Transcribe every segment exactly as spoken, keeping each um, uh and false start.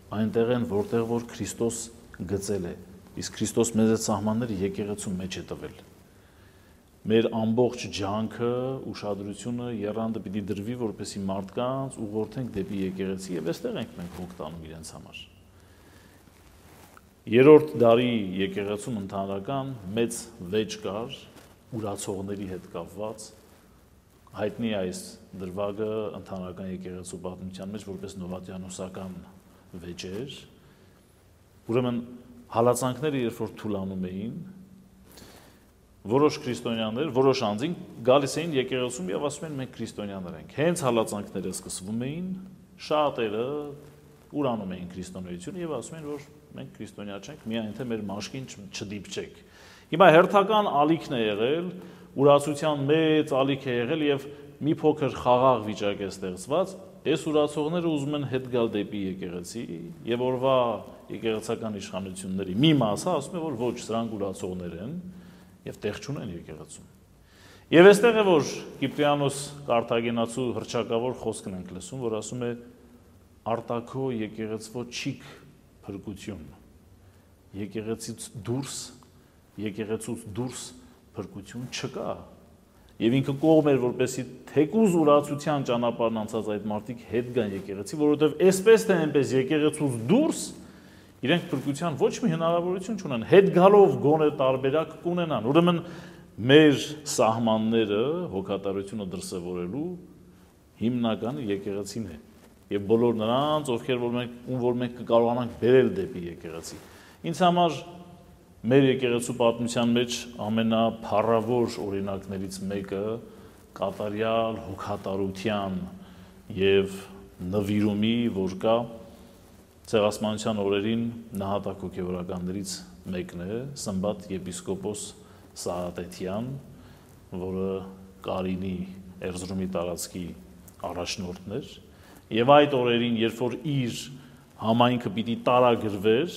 այնտեղ են, որտեղ որ Քրիստոս գծել է։ Իսկ Քրիստոս մեզ այդ սահմանները եկեղեցու մեջ է տվել։ Մեր ամբողջ ջանքը, ուշադրությունը, եռանդը պիտի դրվի, որպեսզի մարդկանց ուղղորդենք դեպի եկեղեցի եւ այստեղ ենք մենք հոգ տանում իրենց համար։ Երրորդ դարի եկեղեցում ընդհանրական մեծ վեճ կար ուրացողների հետ կապված, հայտնի այս դրվագը ընդհանրական եկեղեցու պատմության մեջ որպես նովատիանոսական վեճ էր։ Ուրեմն հալածանքները երբ որ թուլանում էին, որոշ քրիստոնյաներ, որոշ անձին գալիս էին եկեղեցում եւ ասում են մենք քրիստոնյաներ ենք։ Հենց հալածանքները սկսվում էին, շատերը ուրանում էին քրիստոնեությունը եւ ասում են, որ մենք քրիստոնյա չենք, միայն թե մեր մաշկին չդիպչեք։ Հիմա հերթական ալիքն է եղել, ուրացության մեծ ալիք է եղել եւ մի փոքր խաղաղ վիճակ է ստեղծված, այս ուրացողները ուզում են հետ գալ դեպի եկեղեցի եւ օրվա եկեղեցական իշխանությունների մի մասը ասում է, որ ոչ, սրանք ուրացողներ են եւ տեղ չունեն եկեղեցում։ Եվ այստեղ է որ Կիպրիանոս Կարթագենացու հռչակավոր խոսքն ենք լսում, որ ասում է արտակո եկեղեցվո չիք փրկություն։ Եկեղեցից դուրս, եկեղեցուց դուրս փրկություն չկա։ Եվ ինքը կողմ էր, որպեսզի թեկուզ ուրացության ճանապարհն անցած այդ մարդիկ հետ գան եկեղեցի, որովհետև այսպես թե այնպես եկեղեցուց դուրս իրենք փրկության ոչ մի հնարավորություն չունեն, հետ գալով գոնե տարբերակ կունենան։ Ուրեմն մեր սահմանները հոգատարությունը դրսևորելու հիմնականը եկեղեցին է եւ բոլոր նրանց, ովքեր որ մենք ում որ մենք կկարողանանք բերել դեպի եկեղեցի։ Ինձ համար մեր եկեղեցու պատմության մեջ ամենափառավոր օրինակներից մեկը կատարյալ հոգատարության եւ նվիրումի, որ կա Ցեղասպանության օրերին նահատակ հոգևորականներից մեկն է Սմբատ եպիսկոպոս Սահատետյան, որը Կարինի Էրզրումի տարածքի առաջնորդն էր, եւ այդ օրերին, երբ որ իր համայնքը պիտի տարագրվեր,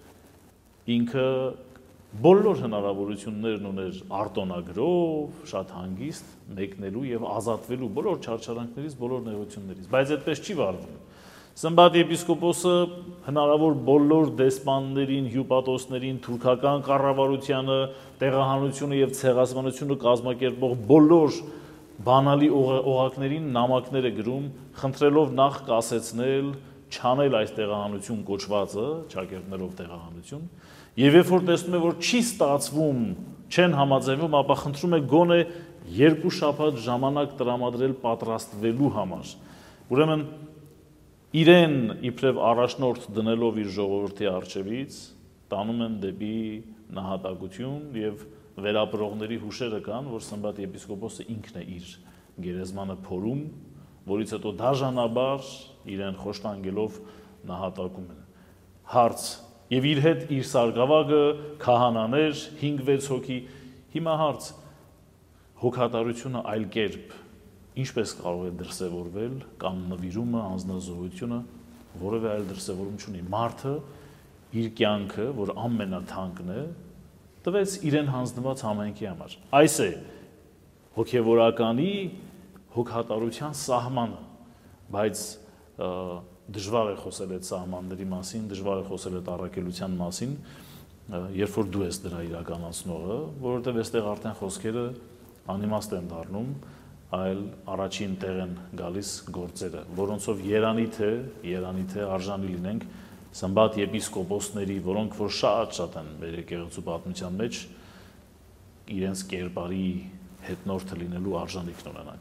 ինքը բոլոր հնարավորություններն ուներ արտոնագրով, շատ հանգիստ մեկնելու եւ ազատվելու բոլոր չարչարանքներից, բոլոր նեղություններից, բայց այդպես չի վարվում։ Սմբատ եպիսկոպոսը հնարավոր բոլոր դեսպաններին, հյուպատոսներին, թուրքական կառավարությանը, տեղահանությունը եւ ցեղասպանությունը կազմակերպող բոլոր բանալի օղակներին նամակներ է գրում, խնդրելով նախ կասեցնել, չանել այս տեղահանություն կոչվածը, ճակերտներով տեղահանություն, եւ երբ որ տեսնում է, որ չի ստացվում, չեն համաձայնվում, ապա խնդրում է գոնե երկու շաբաթ ժամանակ տրամադրել պատրաստվելու համար։ Ուրեմն իրեն իբրև առաջնորդ դնելով իր ժողովրդի առջևից տանում են դեպի նահատակություն եւ վերապրողների հուշերը կան, որ Սմբատ եպիսկոպոսը ինքն է իր գերեզմանը փորում, որից հետո դաժանաբար իրեն խոշտանգելով նահատակում են։ Հարց. եւ իր հետ իր սարգսավագը, քահանաներ, հինգ-վեց հոգի։ Հիմա հարց. հոգատարությունը այլ կերպ ինչպես կարող է դրսևորվել կամ նվիրումը, անձնազոհությունը որևէ այլ դրսևորում չունի։ Մարդը իր կյանքը, որ ամենաթանկն է, տվեց իրեն հանձնված համայնքի համար։ Այս է հոգևորականի հոգատարության սահմանը, բայց դժվար է խոսել այդ սահմանների մասին, դժվար է խոսել այդ առաքելության մասին, երբ որ դու ես դրա իրականացնողը, որովհետև այստեղ արդեն խոսքերը անիմաստ են դառնում, այլ առաջին տեղ են գալիս գործերը, որոնցով երանի թե, երանի թե արժանի լինենք Սմբատ եպիսկոպոսների, որոնք որ շատ-շատ են մեր եկեղեցու պատմության մեջ, իրենց կերպարի հետնորդը լինելու արժանիքն ունենանք։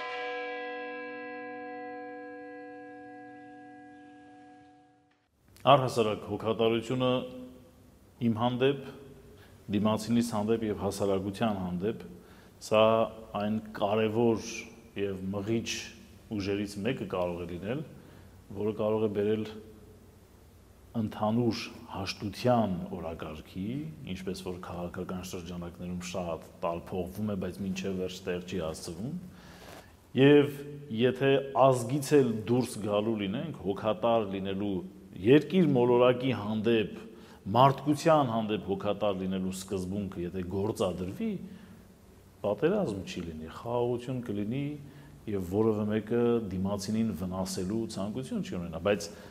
Առհասարակ հոգատարությունը իմ հանդեպ, դիմացինիս հանդեպ եւ հասարակության հանդեպ, սա այն կարևոր եւ մղիչ ուժերից մեկը կարող է լինել, որը կարող է բերել ընդհանուր հաշտության օրակարգի, ինչպես որ քաղաքական շրջանակներում շատ տալփողվում է, բայց մինչև վերջ տեղ չի հասցվում, եւ եթե ազգից էլ դուրս գալու լինենք, հոգատար լինելու երկիր մոլորակի հանդեպ, մարդկության հանդեպ հոգատար լինելու սկզբունքը, եթե գործադրվի, պատերազմ չի լինի, խաղաղություն կլինի եւ որևէ մեկը դիմացինին վնասելու ցանկություն չի ունենա, բայց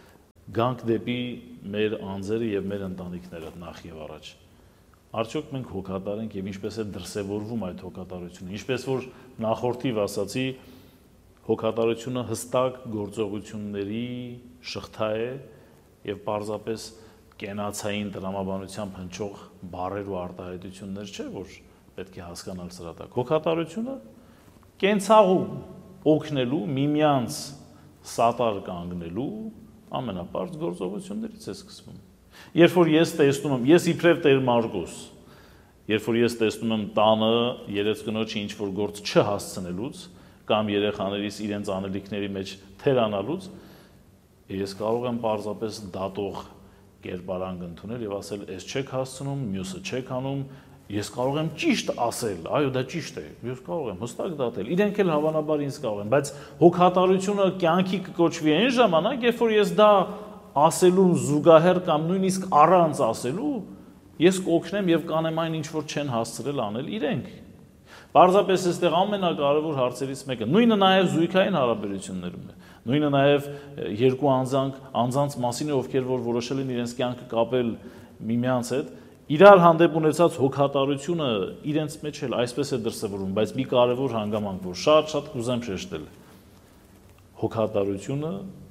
գանք դեպի մեր անձերը եւ մեր ընտանիքները նախ եւ առաջ։ Արդյոք մենք հոգատար ենք եւ ինչպես է դրսեւորվում այդ հոգատարությունը։ Ինչպես որ նախորդիվ ասացի, հոգատարությունը հստակ գործողությունների շղթա է եւ պարզապես կենացային տրամաբանությամբ հնչող բառեր ու արտահայտություններ չէ, որ պետք է հասկանալ սրա տակ։ Հոգատարությունը կենցաղում օգնելու, միմյանց սատար կանգնելու ամենապարզ գործողություններից է սկսվում։ Երբ որ ես տեսնում եմ, ես իբրև Տեր Մարկոս, երբ որ ես տեսնում եմ տանը երեխեքնոջը ինչ որ գործ չհասցնելուց կամ երեխաներիս իրենց անելիքների մեջ թերանալուց, ես կարող եմ պարզապես դատող կերպարանք ընդունել եւ ասել, «Էս չեք հասցնում, մյուսը չեք անում», ես կարող եմ ճիշտ ասել, այո, դա ճիշտ է, ես կարող եմ հստակ դատել, իրենք էլ հավանաբար ինձ կարող են, բայց հոգատարությունը կյանքի կկոչվի այն ժամանակ, երբ որ ես դա ասելու զուգահեռ կամ նույնիսկ առանց ասելու, ես կօգնեմ եւ կանեմ այն ինչ որ չեն հասցրել անել իրենք։ Պարզապես այստեղ ամենակարևոր հարցերից մեկը, նույնը նաեւ զույգային հարաբերություններում է, նույնը նաեւ երկու անձանք, անձանց մասին է, ովքեր որ որոշել են իրենց կյանքը կապել միմյանց հետ, իրար հանդեպ ունեցած հոգատարությունը իրենց մեջ էլ այսպես է դրսևորվում, բայց մի կարևոր հանգամանք, որ շատ-շատ կուզեմ շեշտել, հոգատարությունը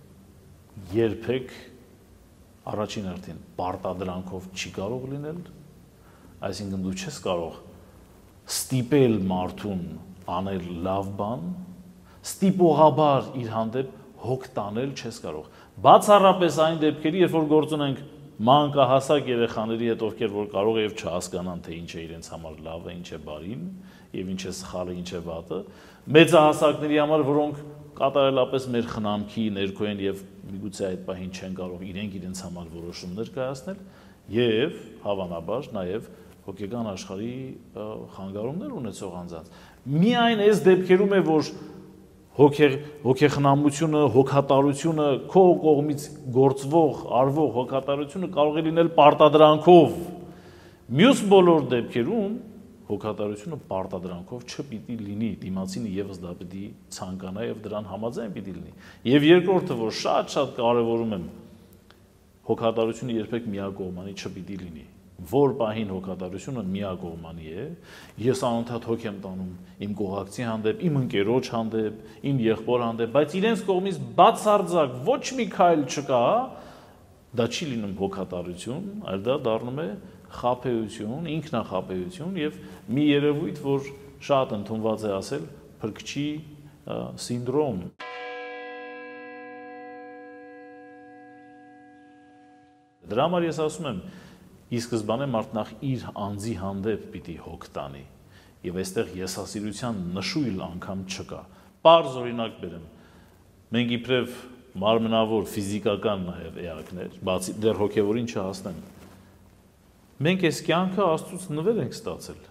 երբեք առաջին հերթին պարտադրանքով չի կարող լինել, այսինքն դու չես կարող ստիպել մարդուն անել լավ բան, ստիպողաբար իր հանդեպ հոգ տանել չես կարող։ Բացառապես այն դեպքերի, երբ որ գործ ունենք մանկահասակ երեխաների հետ, ովքեր որ կարող է եւ չհասկանան, թե ինչ է իրենց համար լավը, ինչ է բարին եւ ինչ է սխալը, ինչ է վատը, մեծահասակների համար, որոնք կատարելապես մեր խնամքի ներքո են եւ միգուցե այդ պահին չեն կարող իրենք իրենց համար որոշումներ կայացնել եւ հավանաբար նաեւ հոգեկան աշխարհի խանգարումներ ունեցող անձանց։ Միայն այս դեպքերում է, որ հոգեխնամությունը, հոգատարությունը, քո կողմից գործվող, արվող հոգատարությունը կարող է լինել պարտադրանքով։ Մյուս բոլոր դեպքերում հոգատարությունը պարտադրանքով չպիտի լինի, դիմացինը եւս դա պիտի ցանկանա եւ դրան համաձայն պիտի լինի։ Եվ երկրորդը, որ շատ-շատ կարեւորում եմ, հոգատարությունը երբեք միակողմանի չպիտի լինի։ Որ պահին հոգատարությունը միակողմանի է, ես անընդհատ հոգ եմ տանում իմ կողակցի հանդեպ, իմ ընկերոջ հանդեպ, իմ եղբոր հանդեպ, բայց իրենց կողմից բացարձակ ոչ մի քայլ չկա, դա չի լինում հոգատարություն, այլ դա դառնում է խաբեություն, ինքնախաբեություն եւ մի երևույթ, որ շատ ընդունված է ասել, փրկչի սինդրոմ։ Դրա համար ես ասում եմ, ի սկզբանե մարդ նախ իր անձի հանդեպ պիտի հոգ տանի եւ այստեղ եսասիրության նշույլ անգամ չկա։ Պարզ օրինակ բերեմ։ Մենք իբրև մարմնավոր ֆիզիկական նաեւ էակներ, բացի դեռ հոգեվորին չհասնեմ։ Մենք այս կյանքը Աստծուց նվեր ենք ստացել։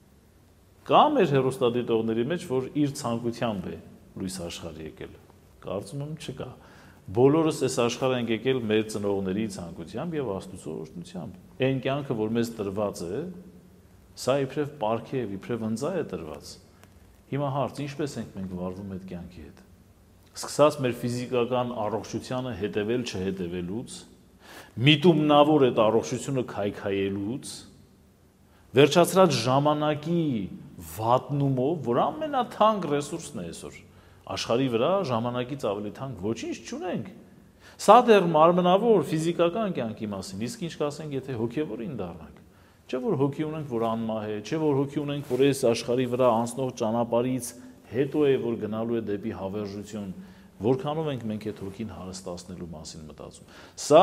Կա մեր հերոստատիտողների մեջ, որ իր ցանկությամբ է լույս աշխարհ եկել։ Կարծում եմ չկա։ Բոլորս այս աշխարհ ենք եկել մեր ծնողների ցանկությամբ եւ Աստծո օրհնությամբ։ Այն կյանքը, որ մեզ տրված է, սա իբրև պարգև, իբրև ընձա է տրված։ Հիմա հարց, ինչպես ենք մենք վարվում այդ կյանքի հետ։ Սկսած մեր ֆիզիկական առողջությանը հետևել չհետևելուց, միտումնավոր այդ առողջությունը քայքայելուց, վերջացրած ժամանակի վատնումով, որ ամենաթանկ ռեսուրսն է այսօր, աշխարհի վրա ժամանակից ավելի թանկ ոչինչ չունենք։ Սա դեռ մարմնավոր ֆիզիկական կյանքի մասին, իսկ ինչ կասենք, եթե հոգևորին դառնանք։ Չէ որ հոգի ունենք, որ անմահ է, չէ որ հոգի ունենք, որ այս աշխարհի վրա անցնող ճանապարհից հետո է, որ գնալու է դեպի հավերժություն, որքանով ենք մենք այդ հոգին հարստացնելու մասին մտածում։ Սա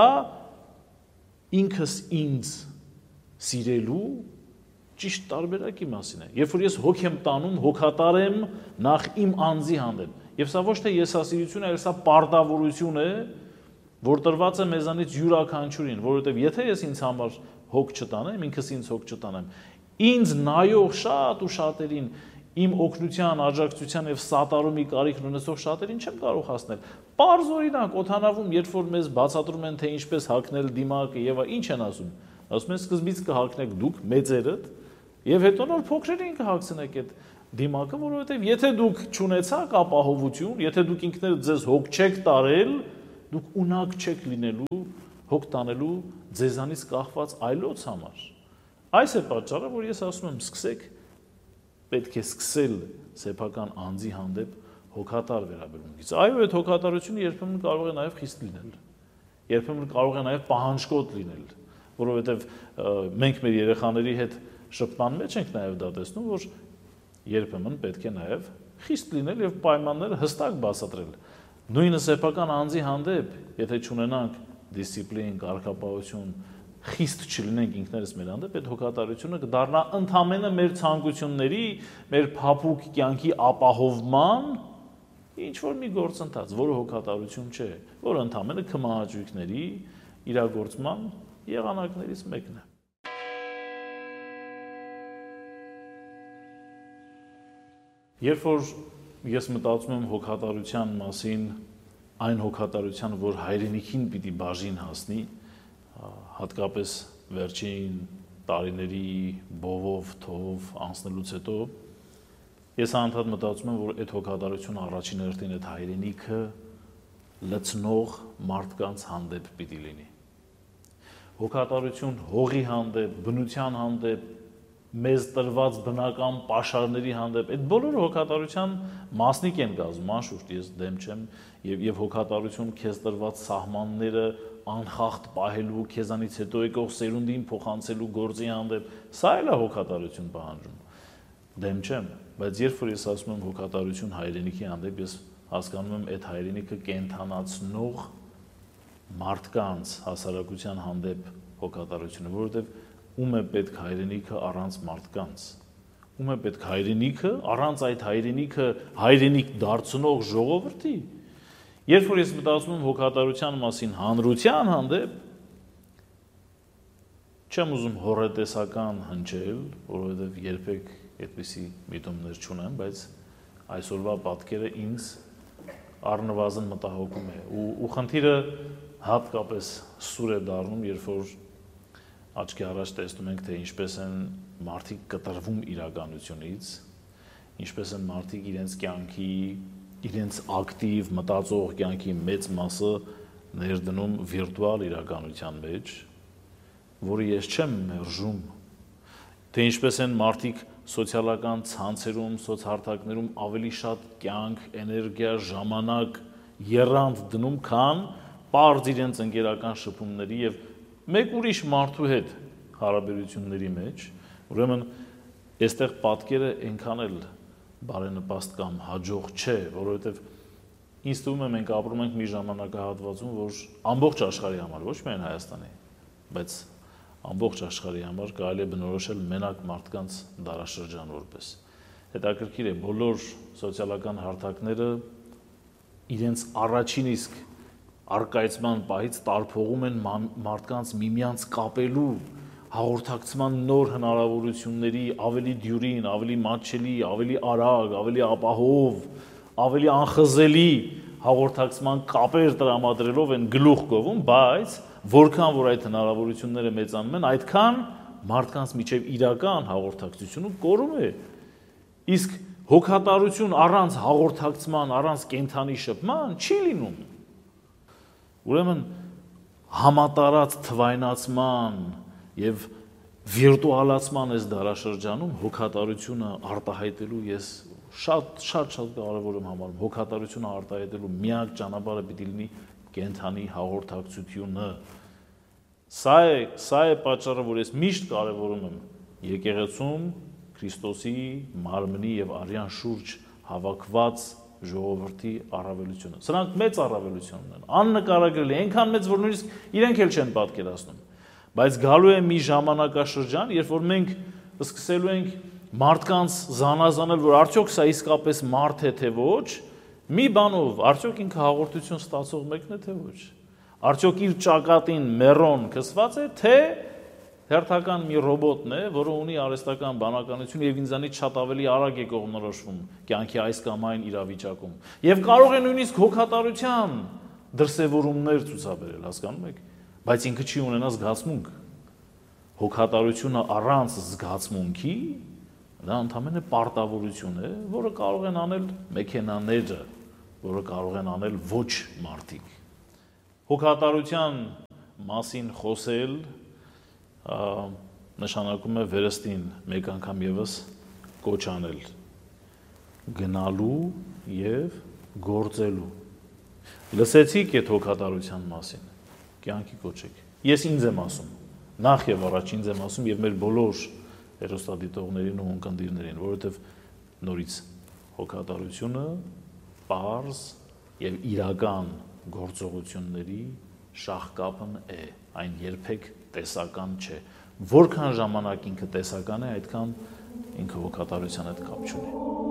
ինքս ինձ սիրելու ճիշտ տարբերակի մասին է։ Երբ որ ես հոգ եմ տանում, հոգատար եմ նախ իմ անձի հանդեպ։ Եվ սա ոչ թե եսասիրություն է, այլ սա պարտավորություն է, որ տրված է մեզանից յուրաքանչյուրին, որովհետև եթե ես ինձ համար հոգ չտանեմ, ինքս ինձ հոգ չտանեմ, ինձ նայող շատ ու շատերին, իմ օգնության, աջակցության եւ սատարումի կարիք ունեցող շատերին չեմ կարող հասնել։ Պարզ օրինակ, օդանավում, երբ որ մեզ բացատրում են, թե ինչպես հագնել դիմակը եւ ինչ են ասում, ասում են սկզբից կհագնեք դուք մեծերդ եւ հետո նոր փոքրերին կհագցնեք այդ դիմակը, որովհետեւ եթե դուք չունեցաք ապահովություն, եթե դուք ինքներդ ձեզ հոգ չեք տարել, դուք ունակ չեք լինելու հոգ տանելու ձեզանից կախված այլոց համար։ Այս է պատճառը, որ ես ասում եմ, սկսեք, պետք է սկսել սեփական անձի հանդեպ հոգատար վերաբերմունքից։ Այո, այդ հոգատարությունը երբեմն կարող է նաև խիստ լինել, երբեմն կարող է նաև պահանջկոտ լինել, որովհետև մենք մեր երեխաների հետ շփման մեջ ենք նաև դա տեսնում, որ երբեմն պետք է նաև խիստ լինել եւ պայմանները հստակ բացատրել։ Նույնը սեփական անձի հանդեպ, եթե չունենանք դիսցիպլին, կարգապահություն, խիստ չլինենք ինքներս մեր հանդեպ, այդ հոգատարությունը կդառնա ընդամենը մեր ցանկությունների, մեր փափուկ կյանքի ապահովման ինչ որ մի գործընթաց, որը հոգատարություն չէ, որը ընդամենը քմահաճույքների իրագործման եղանակներից մեկն է։ Երբ որ ես մտածում եմ հոգատարության մասին, այն հոգատարության, որ հայրենիքին պիտի բաժին հասնի, հատկապես վերջին տարիների բովով, թով անցնելուց հետո, ես անդադ մտածում եմ, որ այդ հոգատարությունը առաջին հերթին այդ հայրենիքը լցնող մարդկանց հանդեպ պիտի լինի։ Հոգատարություն հողի հանդեպ, բնության հանդեպ, մեզ տրված բնական պաշարների հանդեպ, այդ բոլորը հոգատարության մասնիկ են կազմում, անշուշտ ես դեմ չեմ, եւ եւ հոգատարություն քեզ տրված սահմանները անխախտ պահելու, քեզանից հետո եկող սերունդին փոխանցելու գործի հանդեպ, սա էլ է հոգատարություն պահանջում։ Դեմ չեմ, բայց երբ որ ես ասում եմ հոգատարություն հայրենիքի հանդեպ, ես հասկանում եմ այդ հայրենիքը կենթանացնող մարդկանց հասարակության հանդեպ հոգատարությունը, որովհետեւ ում է պետք հայրենիքը առանց մարդկանց, ում է պետք հայրենիքը առանց այդ հայրենիքը հայրենիք դարձնող ժողովրդի։ Երբ որ ես մտածում եմ հոգատարության մասին հանրության հանդեպ, չեմ ուզում հոռետեսական հնչել, որովհետև երբեք այդպիսի միտումներ չունեմ, բայց այսօրվա պատկերը ինձ առնվազն մտահոգում է, ու, ու խնդիրը հատկապես սուր է դառնում, երբ որ աչքի առաջ տեսնում ենք, թե ինչպես են մարդիկ կտրվում իրականությունից, ինչպես են մարդիկ իրենց կյանքի, իրենց ակտիվ մտածող կյանքի մեծ մասը ներդնում վիրտուալ իրականության մեջ, որը ես չեմ մերժում, թե ինչպես են մարդիկ սոցիալական ցանցերում, սոցհարթակներում ավելի շատ կյանք, էներգիա, ժամանակ, եռանդ դնում, քան պարզ իրենց ընկերական շփումների եւ մեկ ուրիշ մարդու հետ հարաբերությունների մեջ, ուրեմն այստեղ պատկերը այնքան էլ բարենպաստ կամ հաջող չէ, որովհետև ինձ թվում է մենք ապրում ենք մի ժամանակահատվածում, որ ամբողջ աշխարհի համար, ոչ միայն Հայաստանի, բայց ամբողջ աշխարհի համար կարելի է բնորոշել մենակ մարդկանց դարաշրջան որպես։ Հետաքրքիր է, բոլոր սոցիալական հարթակները իրենց առաջին իսկ արկայծման պահից տարփողում են մարդկանց միմյանց կապելու, հաղորդակցման նոր հնարավորությունների ավելի դյուրին, ավելի մատչելի, ավելի արագ, ավելի ապահով, ավելի անխզելի հաղորդակցման կապեր տրամադրելով են գլուխ գովում, բայց որքան որ այդ հնարավորությունները մեծանում են, այդքան մարդկանց միջև իրական հաղորդակցությունը կորում է։ Իսկ հոգատարություն առանց հաղորդակցման, առանց կենթանի շփման չի լինում։ Ուրեմն համատարած թվայնացման եւ վիրտուալացման այս դարաշրջանում հոգատարությունը արտահայտելու ես շատ շատ շատ կարևոր եմ համարում։ Հոգատարությունը արտահայտելու միակ ճանապարհը պիտի լինի կենթանի հաղորդակցությունը։ Սա է, սա է պատճառը, որ ես միշտ կարևորում եմ եկեղեցում Քրիստոսի մարմնի եւ արյան շուրջ հավաքված ժողովրդի առավելությունը։ Սրանք մեծ առավելություն ունեն, աննկարագրելի, այնքան մեծ, որ նույնիսկ իրենք էլ չեն պատկերացնում։ Բայց գալու է մի ժամանակաշրջան, երբ որ մենք սկսելու ենք մարդկանց զանազանել, որ արդյոք սա իսկապես մարդ է թե ոչ, մի բանով, արդյոք ինքը հաղորդություն ստացող մեկն է թե ոչ, արդյոք իր ճակատին մերոն քսված է, թե հերթական մի ռոբոտն է, որը ունի արհեստական բանականություն եւ ինձանից շատ ավելի արագ է կողմնորոշվում կյանքի այս կամ այն իրավիճակում։ Եվ կարող է նույնիսկ հոգատարության դրսևորումներ ցուցաբերել, հասկանում եք, բայց ինքը չի ունենա զգացմունք։ Հոգատարությունը առանց զգացմունքի դա ընդհանրապես պարտավորություն է, որը կարող են անել մեքենաները, որը կարող են անել ոչ մարդիկ։ Հոգատարության մասին խոսել նշանակում է վերստին մեկ անգամ եւս կոչ անել գնալու եւ գործելու։ Լսեցիք այդ հոգատարության մասին, կյանքի կոչեք։ Ես ինձ եմ ասում, նախ եւ առաջ ինձ եմ ասում եւ մեր բոլոր հեռուստադիտողներին ու ունկնդիրներին, որովհետեւ նորից հոգատարությունը պարզ եւ իրական գործողությունների շաղկապն է, այն երբեք տեսական չէ։ Որքան ժամանակ ինքը տեսական է, այդքան ինքը հոգատարության հետ կապ չունի։